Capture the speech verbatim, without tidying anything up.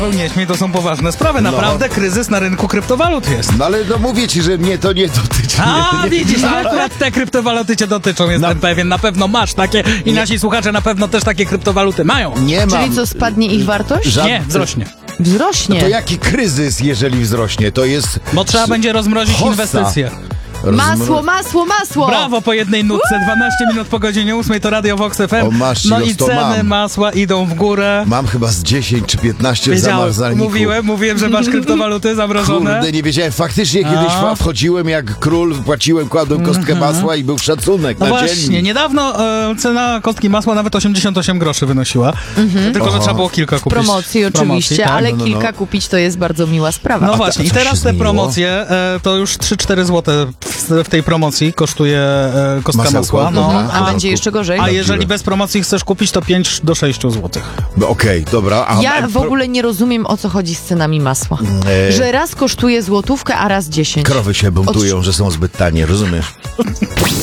Nie śmiej, to są poważne sprawy. Naprawdę no. Kryzys na rynku kryptowalut jest. No ale no mówię ci, że mnie to nie dotyczy. A, nie, nie, widzisz, no akurat te kryptowaluty cię dotyczą, jestem Na... pewien. Na pewno masz takie i nasi słuchacze na pewno też takie kryptowaluty mają. Nie mam. Czyli co, spadnie ich wartość? Żad... Nie, wzrośnie. Wzrośnie. No to jaki kryzys, jeżeli wzrośnie? To jest... Bo trzeba będzie rozmrozić Hossa. inwestycje. Masło, masło, masło! Brawo po jednej nutce, dwanaście minut po godzinie ósmej to Radio Vox F M. O, masz, no Jos, i to ceny mam. masła idą w górę. Mam chyba z dziesięć czy piętnaście w Wiedziałem, zamrażalniku. mówiłem, mówiłem, że masz kryptowaluty zamrożone. Kurde, nie wiedziałem. Faktycznie kiedyś A. wchodziłem jak król, płaciłem, kładłem kostkę masła i był szacunek No na właśnie, dziennik. niedawno e, cena kostki masła nawet osiemdziesiąt osiem groszy wynosiła. Tylko, że Oho. trzeba było kilka kupić. Promocji W promocji, oczywiście, tak. ale no, no, no. kilka kupić to jest bardzo miła sprawa. No A właśnie, to- i coś teraz się te zmieniło? promocje e, to już trzy cztery złote w, w tej promocji kosztuje e, kostka Masełko? masła. No. Dobra. A porządku. będzie jeszcze gorzej? A jeżeli bez promocji chcesz kupić, to pięć do sześciu złotych. No, Okej, dobra. A, Ja a, w ogóle nie rozumiem, o co chodzi z cenami masła. E. Że raz kosztuje złotówkę, a raz dziesięć. Krowy się buntują, że są zbyt tanie, rozumiesz?